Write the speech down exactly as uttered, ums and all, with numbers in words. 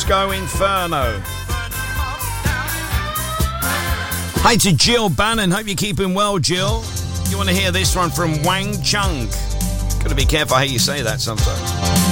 Disco Inferno. Hey to Jill Bannon, hope you're keeping well, Jill. You want to hear this one from Wang Chung? Gotta be careful how you say that sometimes.